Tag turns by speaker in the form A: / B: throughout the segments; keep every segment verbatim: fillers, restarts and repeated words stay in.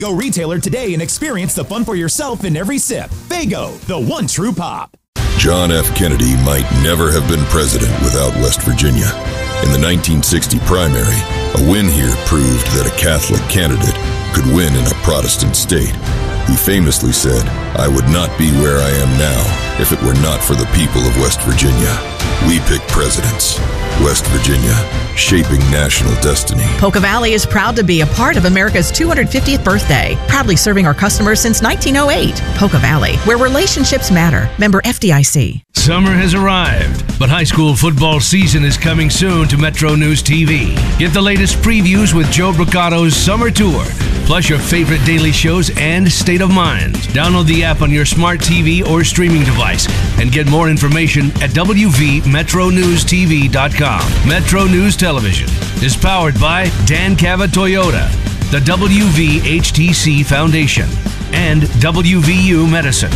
A: Go retailer today and experience the fun for yourself in every sip. Faygo, the one true pop.
B: John F. Kennedy might never have been president without West Virginia. In the nineteen sixty primary, a win here proved that a Catholic candidate could win in a Protestant state. He famously said, "I would not be where I am now if it were not for the people of West Virginia. We pick presidents. West Virginia, shaping national destiny."
C: Poca Valley is proud to be a part of America's two hundred fiftieth birthday, proudly serving our customers since nineteen oh eight. Poca Valley, where relationships matter. Member F D I C.
D: Summer has arrived, but high school football season is coming soon to Metro News T V. Get the latest previews with Joe Bricato's Summer Tour, plus your favorite daily shows and State of Mind. Download the app on your smart T V or streaming device and get more information at w v metro news t v dot com. Metro News Television is powered by Dan Cava Toyota, the W V H T C Foundation, and W V U Medicine.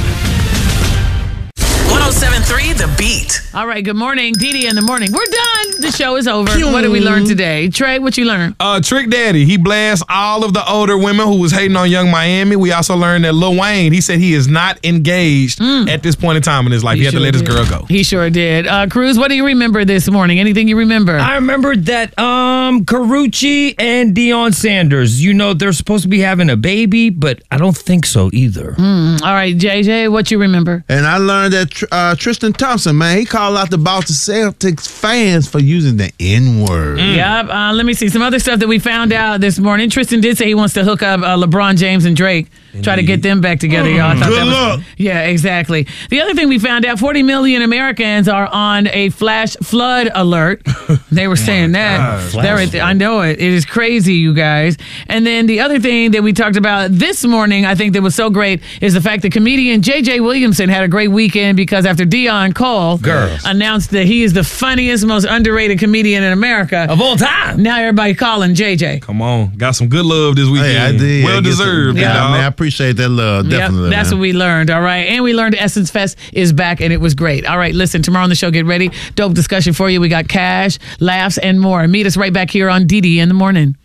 E: one oh seven point three The Beat.
F: All right, good morning. Dee Dee in the morning. We're done. The show is over. What did we learn today? Trey, what you learned?
G: Uh, Trick Daddy, he blasts all of the older women who was hating on Young Miami. We also learned that Lil Wayne, he said he is not engaged mm. at this point in time in his life. He, he had sure to let
F: did.
G: his girl go.
F: He sure did. Uh, Cruz, what do you remember this morning? Anything you remember?
H: I remembered that um, Carucci and Deion Sanders, you know, they're supposed to be having a baby, but I don't think so either.
F: Mm. All right, J J, what you remember?
I: And I learned that uh, Tristan Thompson, man, he called out the Boston Celtics fans for using the N-word.
F: Mm. Yep. Uh, let me see some other stuff that we found out this morning. Tristan did say he wants to hook up uh, LeBron James and Drake, Indeed. try to get them back together, y'all. I thought
I: Good
F: that was,
I: luck.
F: Yeah, exactly. The other thing we found out, forty million Americans are on a flash flood alert. They were saying that. Right I know it. It is crazy, you guys. And then the other thing that we talked about this morning, I think that was so great, is the fact that comedian J J Williamson had a great weekend because after Deion Cole
H: Girls.
F: announced that he is the funniest, most underrated comedian in America
H: of all time.
F: Now everybody calling J J.
G: Come on. Got some good love this weekend.
I: Hey, I did.
G: Well
I: I
G: deserved.
I: Some, yeah,
G: dog.
I: man, I appreciate that love. Definitely.
F: Yep, that's
I: man.
F: what we learned. All right. And we learned Essence Fest is back and it was great. All right. Listen, tomorrow on the show, get ready. Dope discussion for you. We got cash, laughs, and more. Meet us right back here on Dee Dee in the morning.